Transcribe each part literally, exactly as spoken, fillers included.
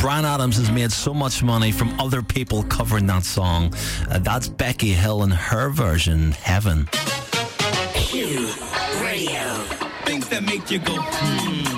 Bryan Adams has made so much money from other people covering that song. Uh, that's Becky Hill in her version, Heaven. Q Radio. Things that make you go, hmm.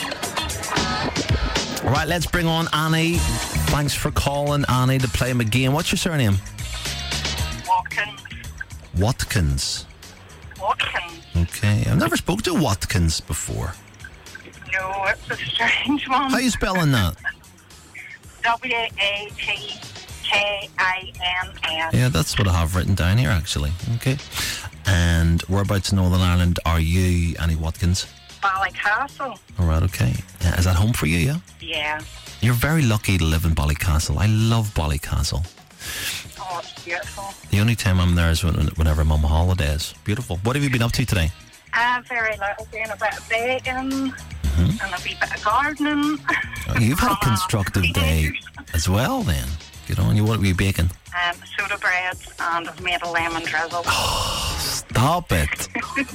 All right, let's bring on Annie. Thanks for calling, Annie, to play him again. What's your surname? Watkins. Watkins. Watkins. Okay, I've never spoke to Watkins before. No, it's a strange one. How are you spelling that? W A T K I N N. Yeah, that's what I have written down here, actually. Okay. And whereabouts in Northern Ireland are you, Annie Watkins? Ballycastle. All right, okay. Uh, is that home for you, yeah? Yeah. You're very lucky to live in Ballycastle. I love Ballycastle. Oh, it's beautiful. The only time I'm there is when, whenever I'm on holidays. Beautiful. What have you been up to today? Uh, very little, doing a bit of baking Mm-hmm. and a wee bit of gardening. Oh, you've had a constructive day as well, then. Good on you. What are you baking? Um, soda breads, and I've made a lemon drizzle. Stop it.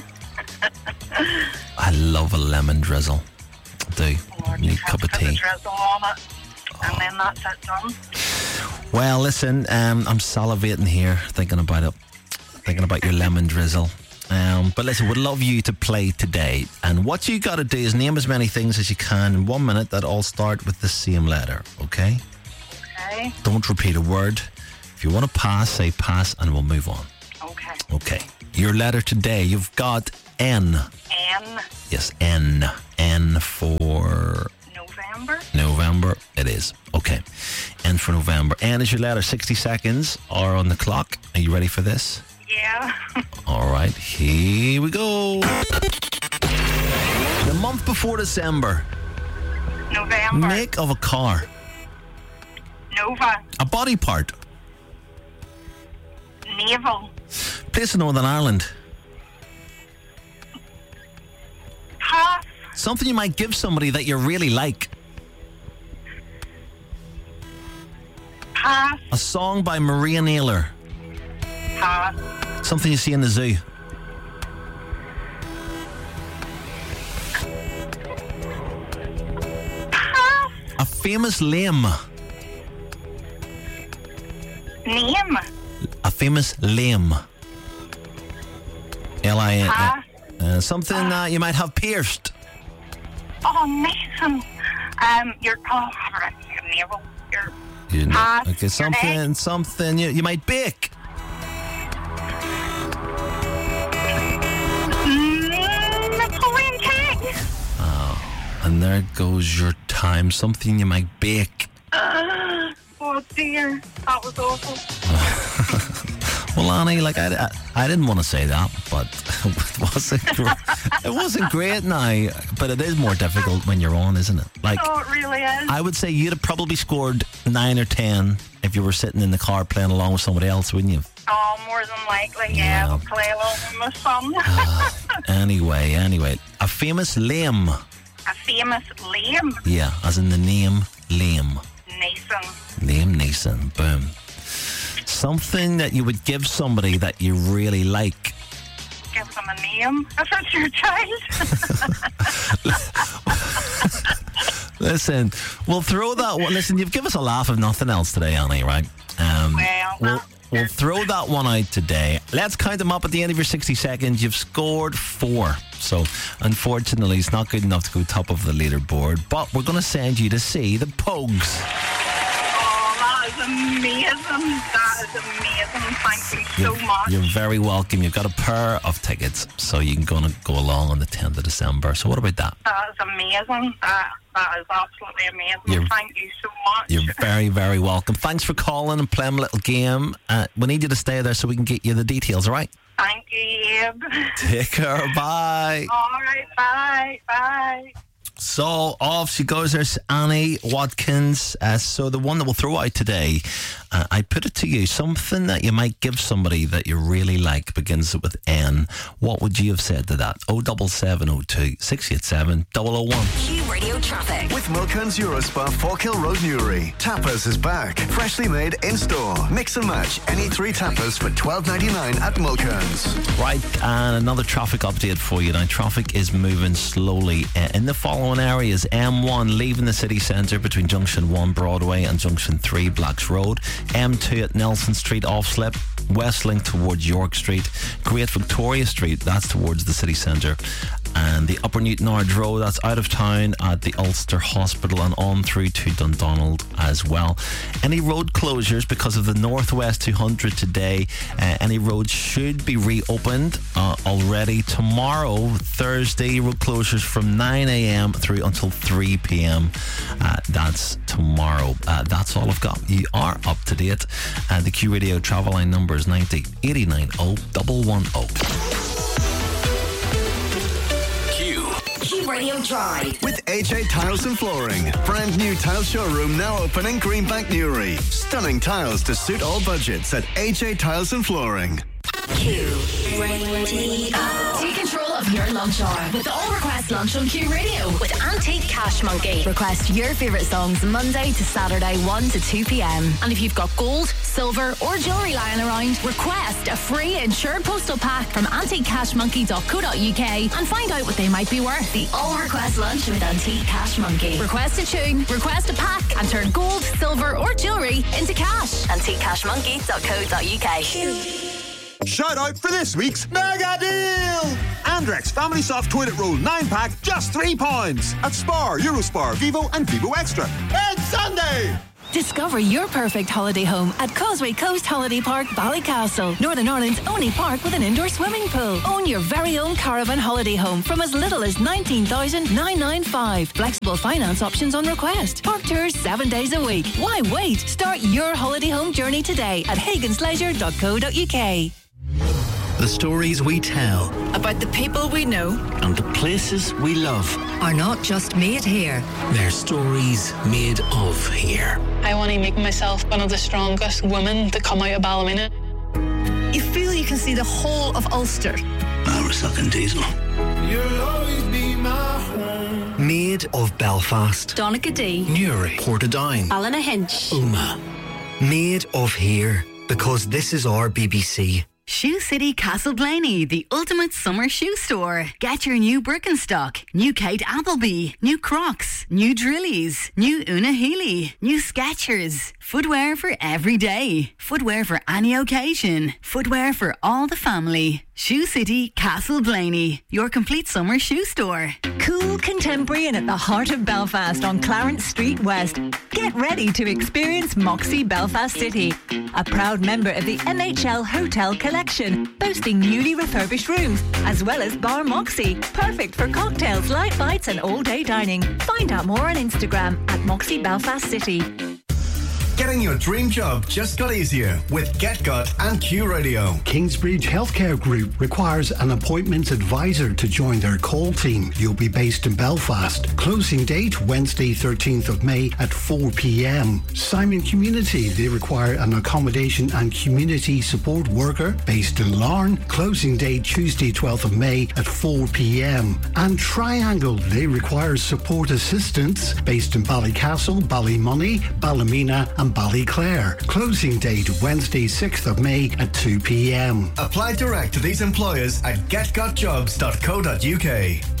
I love a lemon drizzle. I do. Or Need just a cup of have to put tea. the drizzle on it, and then that's it done. Well, listen, um, I'm salivating here thinking about it. Thinking about your lemon drizzle. Um, but listen, would love you to play today. And what you got to do is name as many things as you can in one minute that all start with the same letter, okay? Okay. Don't repeat a word. If you want to pass, say pass and we'll move on. Okay. Okay. Your letter today, you've got N. N. Yes, N. N for November. November. It is. Okay. N for November. N is your letter. sixty seconds are on the clock. Are you ready for this? Yeah. All right. Here we go. The month before December. November. Make of a car. Nova. A body part. Naval. Place in Northern Ireland. Pass. Something you might give somebody that you really like. Pass. A song by Maria Naylor. Pass. Something you see in the zoo. Pass. A famous lame. Name. A famous lame. L I N. Pass. Uh, something uh, you might have pierced. Oh, Mason. Um, you're oh, right. You're naval. You're You know, Pass. okay, Your something, egg. something you, you might bake. mm, Napoleon cake. And there goes your time. Something you might bake. Uh, oh dear, that was awful. Well, Annie, like I, I, I didn't want to say that, but it wasn't. gr- It wasn't great now, but it is more difficult when you're on, isn't it? Like Oh, it really is. I would say you'd have probably scored nine or ten if you were sitting in the car playing along with somebody else, wouldn't you? Oh, more than likely, yeah. Yeah. We'll play along with my son. Anyway, anyway, a famous lame. A famous lame. Yeah, as in the name lame. Nathan. Liam Neeson. Boom. Something that you would give somebody that you really like. Give them a name if it's your child. Listen, we'll throw that one. Listen, you've given us a laugh if nothing else today, Annie, right? Um, Well, we'll, well, we'll throw that one out today. Let's count them up at the end of your sixty seconds. You've scored four. So, unfortunately, it's not good enough to go top of the leaderboard. But we're going to send you to see the Pogues. Oh, that is amazing. That is amazing. Thank you so You're, much. you're very welcome. You've got a pair of tickets, so you can go, and go along on the tenth of December. So what about that? That is amazing. That, that is absolutely amazing. You're- Thank you so much. You're very, very welcome. Thanks for calling and playing a little game. Uh, we need you to stay there so we can get you the details, all right? Thank you, Abe. Take care. Bye. All right, bye, bye. So off she goes. There's Annie Watkins. Uh, so the one that we'll throw out today, uh, I put it to you. Something that you might give somebody that you really like begins with N. What would you have said to that? oh seven seven oh two, six eight seven, oh oh one. Q Radio Traffic. With Milkans Eurospa, Forkhill Road, Newry. Tapas is back. Freshly made in-store. Mix and match any three tapas for twelve ninety-nine at Milkans. Right, and another traffic update for you. Now, traffic is moving slowly uh, in the following prone areas. M one leaving the city centre between Junction one Broadway and Junction three Blacks Road. M two at Nelson Street off slip. Westlink towards York Street. Great Victoria Street, that's towards the city centre. And the Upper Newtonards Road, that's out of town at the Ulster Hospital and on through to Dundonald as well. Any road closures because of the Northwest two hundred today? Uh, any roads should be reopened uh, already tomorrow, Thursday. Road closures from nine a.m. through until three p.m. Uh, that's tomorrow. Uh, that's all I've got. You are up to date. Uh, the Q Radio travel line number is ninety eighty-nine oh one one oh. Q Radio Drive. With A J Tiles and Flooring. Brand new tile showroom now open in Greenbank Newry. Stunning tiles to suit all budgets at A J Tiles and Flooring. Q Radio. Take control of your lunch hour with the All Request Lunch on Q Radio with Antique Cash Monkey. Request your favourite songs Monday to Saturday, one to two p.m. And if you've got gold, silver or jewellery lying around, request a free insured postal pack from antique cash monkey dot co dot uk and find out what they might be worth. The All Request Lunch with Antique Cash Monkey. Request a tune, request a pack and turn gold, silver or jewellery into cash. antique cash monkey dot co dot uk. Shout out for this week's mega deal! Andrex Family Soft Toilet Roll nine pack, just three pounds at Spar, Eurospar, Vivo and Vivo Extra. It's Sunday! Discover your perfect holiday home at Causeway Coast Holiday Park, Ballycastle, Northern Ireland's only park with an indoor swimming pool. Own your very own caravan holiday home from as little as nineteen thousand nine hundred ninety-five. Flexible finance options on request. Park tours seven days a week. Why wait? Start your holiday home journey today at hagans leisure dot co dot uk. The stories we tell about the people we know and the places we love are not just made here. They're stories made of here. I want to make myself one of the strongest women to come out of Ballymena. You feel you can see the whole of Ulster. Marissac and Diesel. You'll always be my home. Made of Belfast, Donaghadee, Newry, Portadown, Ballynahinch, Omagh. Made of here, because this is our B B C. Shoe City Castleblaney, the ultimate summer shoe store. Get your new Birkenstock, new Kate Appleby, new Crocs, new Drillies, new Una Healy, new Skechers. Footwear for every day. Footwear for any occasion. Footwear for all the family. Shoe City Castleblaney, your complete summer shoe store. Cool, contemporary and at the heart of Belfast on Clarence Street West. Get ready to experience Moxie Belfast City, a proud member of the M H L Hotel Collection, boasting newly refurbished rooms, as well as Bar Moxie, perfect for cocktails, light bites and all-day dining. Find out more on Instagram at Moxie Belfast City. Getting your dream job just got easier with GetGut and Q Radio. Kingsbridge Healthcare Group requires an appointment advisor to join their call team. You'll be based in Belfast. Closing date Wednesday thirteenth of May at four p.m. Simon Community, they require an accommodation and community support worker based in Larne. Closing date Tuesday twelfth of May at four p.m. And Triangle, they require support assistants based in Ballycastle, Ballymoney, Ballymena and Ballyclare. Closing date Wednesday sixth of May at two p.m. Apply direct to these employers at get got jobs dot co dot uk.